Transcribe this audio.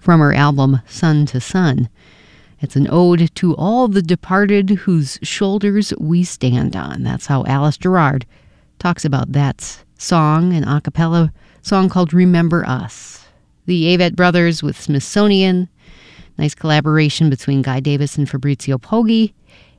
from her album Sun to Sun. It's an ode to all the departed whose shoulders we stand on. That's how Alice Gerrard talks about that song, an a cappella song called Remember Us. The Avett Brothers with Smithsonian, nice collaboration between Guy Davis and Fabrizio Poggi.